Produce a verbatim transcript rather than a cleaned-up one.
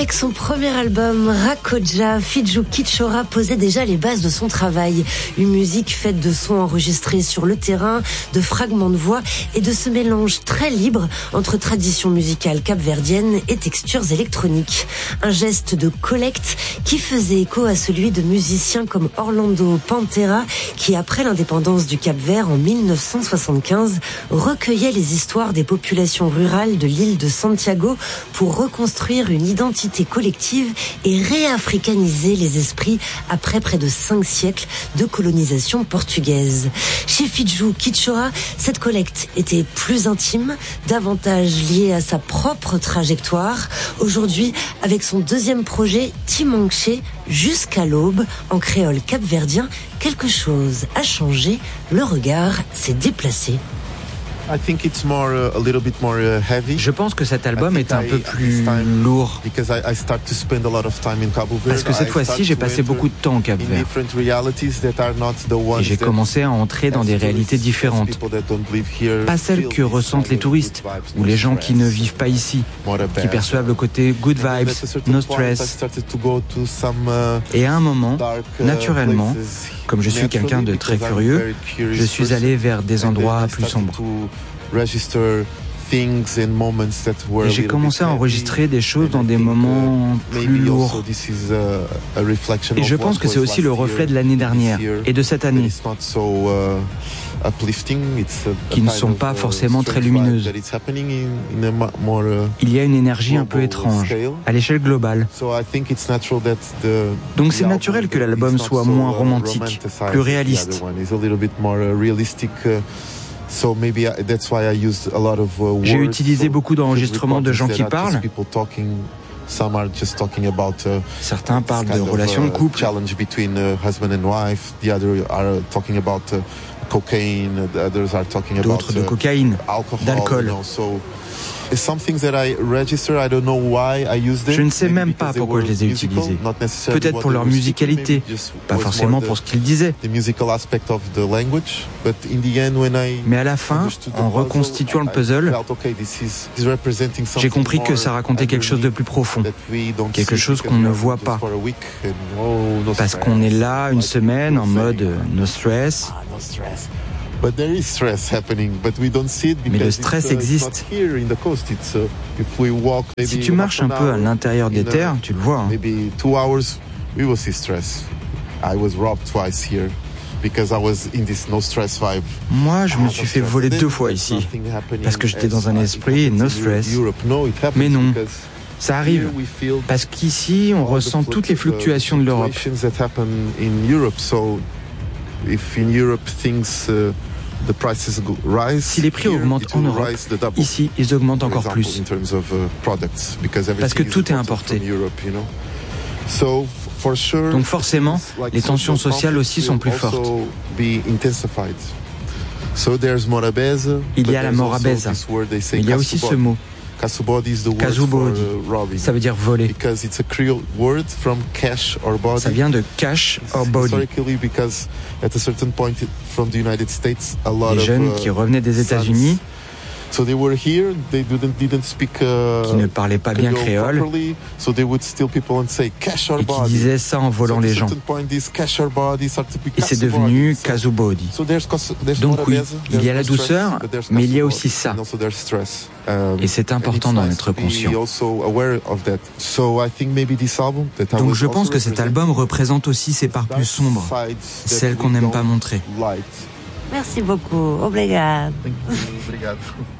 Avec son premier album, Rakoja, Fidjou Kitchora posait déjà les bases de son travail. Une musique faite de sons enregistrés sur le terrain, de fragments de voix et de ce mélange très libre entre tradition musicale capverdienne et textures électroniques. Un geste de collecte qui faisait écho à celui de musiciens comme Orlando Pantera, qui après l'indépendance du Cap-Vert en mille neuf cent soixante-quinze, recueillait les histoires des populations rurales de l'île de Santiago pour reconstruire une identité collective et réafricaniser les esprits après près de cinq siècles de colonisation portugaise. Chez Fidjou Kitchora, cette collecte était plus intime, davantage liée à sa propre trajectoire. Aujourd'hui, avec son deuxième projet, Timanché, jusqu'à l'aube, en créole capverdien, quelque chose a changé, le regard s'est déplacé. Je pense que cet album est un peu plus lourd. Parce que cette fois-ci, j'ai passé beaucoup de temps au Cap-Vert. Et j'ai commencé à entrer dans des réalités différentes. Pas celles que ressentent les touristes, ou les gens qui ne vivent pas ici, qui perçoivent le côté good vibes, no stress. Et à un moment, naturellement, comme je suis quelqu'un de très curieux, je suis allé vers des endroits plus sombres. Et j'ai commencé à enregistrer des choses dans des moments plus lourds. Et je pense que c'est aussi le reflet de l'année dernière et de cette année, qui ne sont pas forcément très lumineuses. Il y a une énergie un peu étrange, à l'échelle globale. Donc c'est naturel que l'album soit moins romantique, plus réaliste. J'ai utilisé beaucoup d'enregistrements de gens qui parlent. Certains parlent de relations de couple. D'autres de cocaïne, d'alcool. Je ne sais même pas pourquoi je les ai utilisés. Peut-être pour leur musicalité, pas forcément pour ce qu'ils disaient. Mais à la fin, en reconstituant le puzzle, j'ai compris que ça racontait quelque chose de plus profond, quelque chose qu'on ne voit pas. Parce qu'on est là une semaine en mode no stress. Mais le stress existe. Si tu marches un peu à l'intérieur des terres, tu le vois. Hein. Moi, je me suis fait voler deux fois ici, parce que j'étais dans un esprit no stress. Mais non, ça arrive, parce qu'ici, on ressent toutes les fluctuations de l'Europe. Si les prix augmentent en Europe, ici, ils augmentent encore plus. Parce que tout est importé. Donc forcément, les tensions sociales aussi sont plus fortes. Il y a la morabeza, mais il y a aussi ce mot. Kazubodi, ça veut dire voler. Ça vient de cash or body. Les jeunes qui revenaient des États-Unis, qui ne parlaient pas bien créole, et qui disaient ça en volant les gens. Et c'est devenu Kazubodi. Donc oui, il y a la douceur, mais il y a aussi ça. Et c'est important d'en être conscient. Donc je pense que cet album représente aussi ces parts plus sombres, celles qu'on n'aime pas montrer. Merci beaucoup. Obrigado. Obrigado.